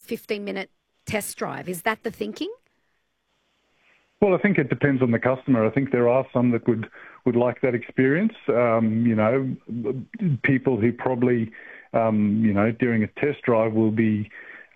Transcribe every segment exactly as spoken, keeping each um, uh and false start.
fifteen-minute test drive. Is that the thinking? Well, I think it depends on the customer. I think there are some that would, would like that experience. Um, you know, people who probably, um, you know, during a test drive will be,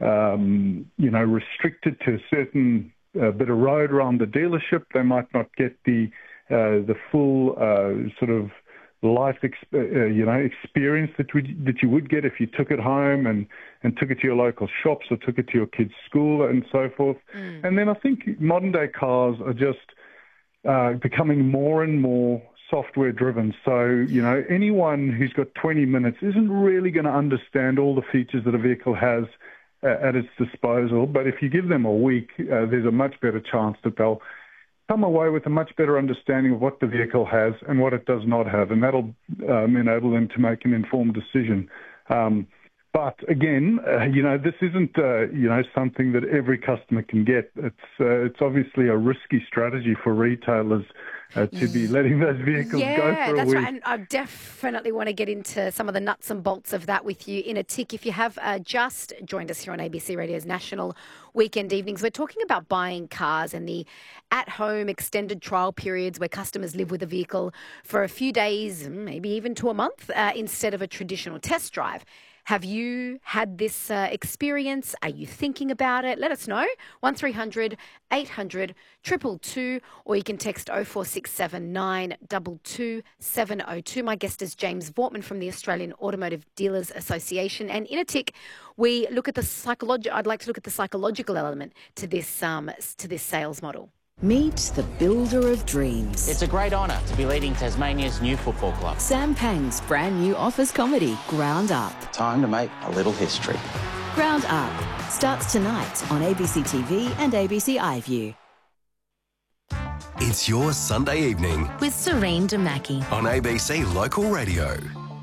um, you know, restricted to a certain uh, bit of road around the dealership. They might not get the uh, the full uh, sort of life, exp- uh, you know, experience that would, that you would get if you took it home and, and took it to your local shops or took it to your kids' school and so forth. Mm. And then I think modern day cars are just uh, becoming more and more software driven. So, you know, anyone who's got twenty minutes isn't really going to understand all the features that a vehicle has uh, at its disposal. But if you give them a week, uh, there's a much better chance that they'll come away with a much better understanding of what the vehicle has and what it does not have, and that'll um, enable them to make an informed decision. Um, but again, uh, you know, this isn't uh, you know something that every customer can get. It's uh, it's obviously a risky strategy for retailers uh, to be letting those vehicles yeah, go for a that's week. right. And I definitely want to get into some of the nuts and bolts of that with you in a tick. If you have uh, just joined us here on A B C Radio's National Weekend Evenings, we're talking about buying cars and the at-home extended trial periods where customers live with a vehicle for a few days, maybe even to a month, uh, instead of a traditional test drive. Have you had this uh, experience? Are you thinking about it? Let us know. one three hundred eight hundred two two two, or you can text oh four six seven nine two two seven oh two. My guest is James Vortman from the Australian Automotive Dealers Association. And in a tick, we look at the psychology. I'd like to look at the psychological element to this um, to this sales model. Meet the builder of dreams. It's a great honour to be leading Tasmania's new football club. Sam Pang's brand new office comedy, Ground Up. Time to make a little history. Ground Up starts tonight on A B C T V and A B C iView. It's your Sunday evening with Serene Damaki on A B C Local Radio.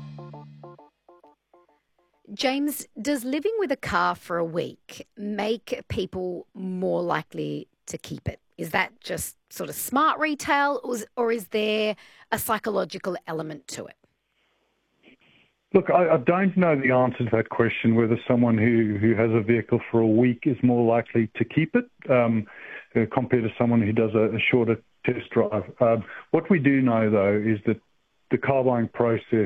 James, does living with a car for a week make people more likely to keep it? Is that just sort of smart retail, or is, or is there a psychological element to it? Look, I, I don't know the answer to that question, whether someone who, who has a vehicle for a week is more likely to keep it um, uh, compared to someone who does a, a shorter test drive. Um, what we do know, though, is that the car buying process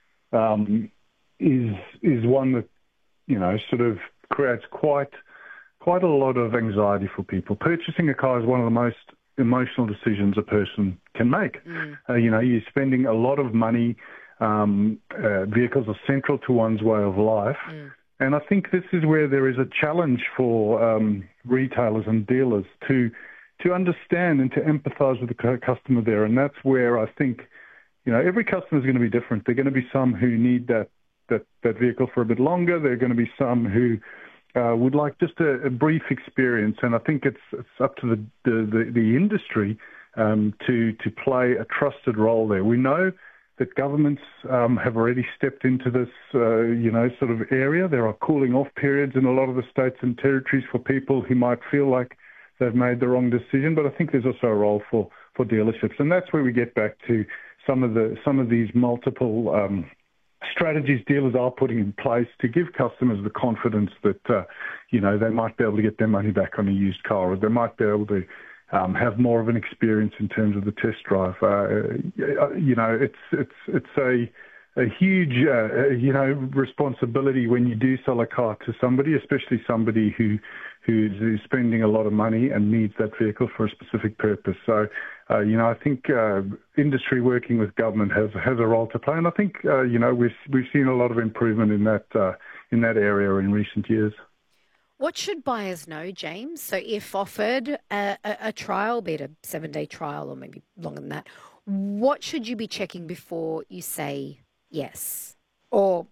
um, is is one that, you know, sort of creates quite... quite a lot of anxiety for people. Purchasing a car is one of the most emotional decisions a person can make. Mm. Uh, you know, you're spending a lot of money. Um, uh, vehicles are central to one's way of life. Mm. And I think this is where there is a challenge for um, retailers and dealers to to understand and to empathise with the customer there. And that's where I think, you know, every customer is going to be different. There are going to be some who need that, that, that vehicle for a bit longer. There are going to be some who Uh, would like just a, a brief experience, and I think it's, it's up to the the, the, the industry um, to to play a trusted role there. We know that governments um, have already stepped into this, uh, you know, sort of area. There are cooling off periods in a lot of the states and territories for people who might feel like they've made the wrong decision. But I think there's also a role for, for dealerships, and that's where we get back to some of the some of these multiple Um, strategies dealers are putting in place to give customers the confidence that, uh, you know, they might be able to get their money back on a used car, or they might be able to um, have more of an experience in terms of the test drive. Uh, you know, it's it's it's a a huge, uh, you know, responsibility when you do sell a car to somebody, especially somebody who who's, who's spending a lot of money and needs that vehicle for a specific purpose. So, uh, you know, I think uh, industry working with government has has a role to play, and I think uh, you know we've we've seen a lot of improvement in that uh, in that area in recent years. What should buyers know, James? So, if offered a, a, a trial, be it a seven-day trial or maybe longer than that, what should you be checking before you say yes? Or,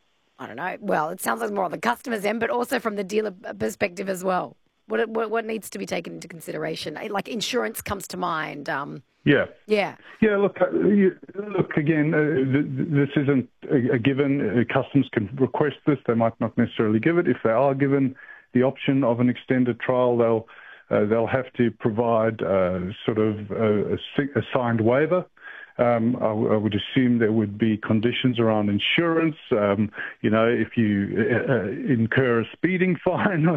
I don't know, well, it sounds like more on the customer's end, but also from the dealer perspective as well. What what, what needs to be taken into consideration? Like insurance comes to mind. Um, yeah. Yeah. Yeah, look, uh, you, look again, uh, th- this isn't a, a given. Uh, customers can request this. They might not necessarily give it. If they are given the option of an extended trial, they'll uh, they'll have to provide uh, sort of a, a signed waiver. Um, I, I would assume there would be conditions around insurance. Um, you know, if you uh, incur a speeding fine or